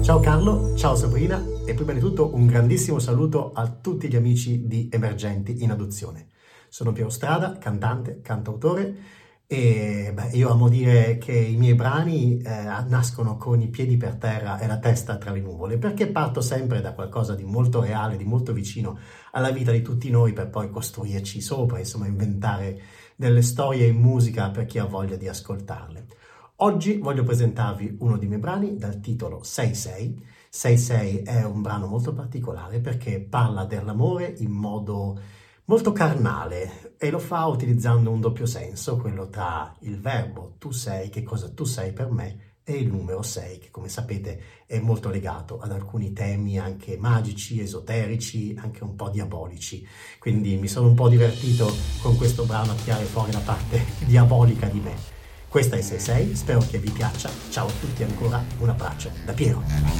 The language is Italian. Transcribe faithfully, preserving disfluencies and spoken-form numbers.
Ciao Carlo, ciao Sabrina e prima di tutto un grandissimo saluto a tutti gli amici di Emergenti in Adozione. Sono Piero Strada, cantante, cantautore e beh, io amo dire che i miei brani eh, nascono con i piedi per terra e la testa tra le nuvole, perché parto sempre da qualcosa di molto reale, di molto vicino alla vita di tutti noi per poi costruirci sopra, insomma inventare delle storie in musica per chi ha voglia di ascoltarle. Oggi voglio presentarvi uno dei miei brani dal titolo sei sei. sei sei è un brano molto particolare perché parla dell'amore in modo molto carnale e lo fa utilizzando un doppio senso, quello tra il verbo tu sei, che cosa tu sei per me, e il numero sei, che come sapete è molto legato ad alcuni temi anche magici, esoterici, anche un po' diabolici. Quindi mi sono un po' divertito con questo brano a tirare fuori la parte diabolica di me. Questa è sei sei, spero che vi piaccia. Ciao a tutti ancora, un abbraccio da Piero.